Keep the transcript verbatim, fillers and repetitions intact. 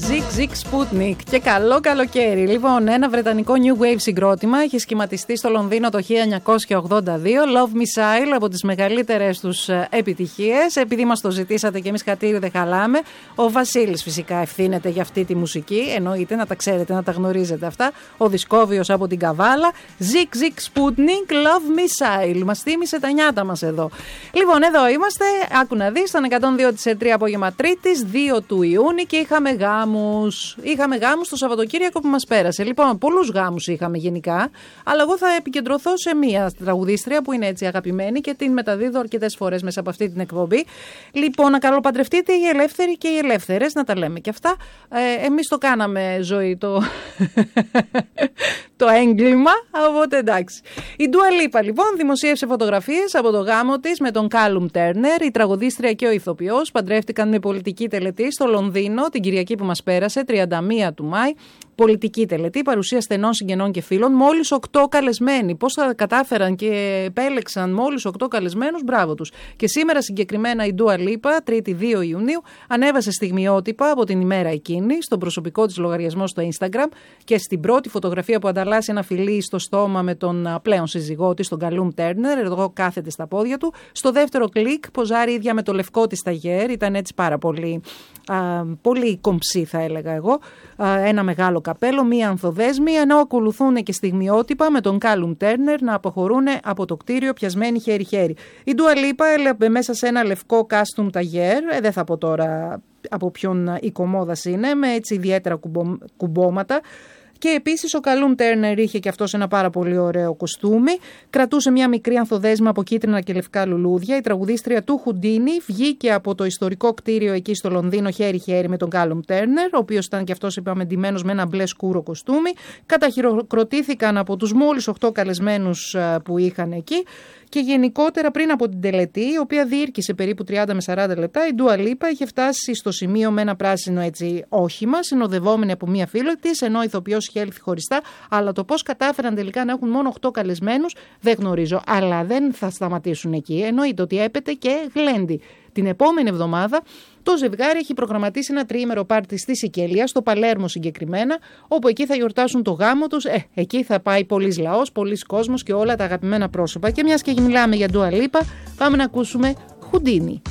Zig Zig Sputnik και καλό καλοκαίρι. Λοιπόν, ένα βρετανικό New Wave συγκρότημα έχει σχηματιστεί στο Λονδίνο το χίλια εννιακόσια ογδόντα δύο. Love Missile, από τις μεγαλύτερες τους επιτυχίες. Επειδή μας το ζητήσατε και εμείς χατήρι δεν χαλάμε. Ο Βασίλης φυσικά ευθύνεται για αυτή τη μουσική. Εννοείται, να τα ξέρετε, να τα γνωρίζετε αυτά. Ο Δισκόβιος από την Καβάλα. Zig Zig Sputnik, Love Missile. Μας θύμισε τα νιάτα μας εδώ. Λοιπόν, εδώ είμαστε. Άκου να δεις, στον εκατόν δύο της τρία απόγευμα Τρίτης, δύο του Ιούνιου, και είχαμε γάμους. Είχαμε γάμους το Σαββατοκύριακο που μας πέρασε. Λοιπόν, πολλούς γάμους είχαμε γενικά, αλλά εγώ θα επικεντρωθώ σε μία τραγουδίστρια που είναι έτσι αγαπημένη και την μεταδίδω αρκετές φορές μέσα από αυτή την εκπομπή. Λοιπόν, να καλοπαντρευτείτε οι ελεύθεροι και οι ελεύθερες, να τα λέμε και αυτά. Ε, εμείς το κάναμε, ζωή, το, το έγκλημα, οπότε εντάξει. Η Dua Lipa, λοιπόν, δημοσίευσε φωτογραφίες από το γάμο της με τον Callum Turner. Η τραγουδίστρια και ο ηθοποιός παντρεύτηκαν με πολιτική τελετή στο Λονδίνο την Κυριακή που μας πέρασε, τριάντα μία του Μάη. Πολιτική τελετή, παρουσία στενών συγγενών και φίλων, μόλις οκτώ καλεσμένοι. Πώς θα κατάφεραν και επέλεξαν μόλις οκτώ καλεσμένους, μπράβο τους. Και σήμερα συγκεκριμένα η Dua Lipa, Τρίτη δύο Ιουνίου, ανέβασε στιγμιότυπα από την ημέρα εκείνη στον προσωπικό της λογαριασμό στο Instagram, και στην πρώτη φωτογραφία που ανταλλάσσει ένα φιλί στο στόμα με τον πλέον σύζυγό της, τον Callum Turner, εδώ κάθεται στα πόδια του. Στο δεύτερο κλικ ποζάρει ίδια με το λευκό της ταγέρ, ήταν έτσι πάρα πολύ, α, πολύ κομψή θα έλεγα εγώ, α, ένα μεγάλο καπέλο, μία ανθοδέσμη, ενώ ακολουθούν και στιγμιότυπα με τον Callum Turner να αποχωρούν από το κτίριο πιασμένοι χέρι-χέρι. Η Dua Lipa έλαβε μέσα σε ένα λευκό κάστουμ ταγέρ, ε, δεν θα πω τώρα από ποιον οικομόδας είναι, με έτσι ιδιαίτερα κουμπο, κουμπώματα. Και επίσης ο Callum Turner είχε και αυτός ένα πάρα πολύ ωραίο κοστούμι. Κρατούσε μια μικρή ανθοδέσμη από κίτρινα και λευκά λουλούδια. Η τραγουδίστρια του Houdini βγήκε από το ιστορικό κτίριο εκεί στο Λονδίνο χέρι-χέρι με τον Callum Turner, ο οποίος ήταν και αυτός, είπαμε, ντυμένος με ένα μπλε σκούρο κοστούμι. Καταχειροκροτήθηκαν από τους μόλις οκτώ καλεσμένους που είχαν εκεί. Και γενικότερα πριν από την τελετή, η οποία διήρκησε περίπου τριάντα με σαράντα λεπτά, η Dua Lipa είχε φτάσει στο σημείο με ένα πράσινο έτσι όχημα, συνοδευόμενη από μία φίλη της, ενώ ο ηθοποιός είχε έλθει χωριστά. Αλλά το πώς κατάφεραν τελικά να έχουν μόνο οκτώ καλεσμένους δεν γνωρίζω. Αλλά δεν θα σταματήσουν εκεί. Εννοείται ότι έπεται και γλέντι. Την επόμενη εβδομάδα το ζευγάρι έχει προγραμματίσει ένα τριήμερο πάρτι στη Σικελία, στο Παλέρμο συγκεκριμένα, όπου εκεί θα γιορτάσουν το γάμο τους. Ε, εκεί θα πάει πολλής λαός, πολλής κόσμος και όλα τα αγαπημένα πρόσωπα. Και μιας και μιλάμε για Dua Lipa, πάμε να ακούσουμε Houdini.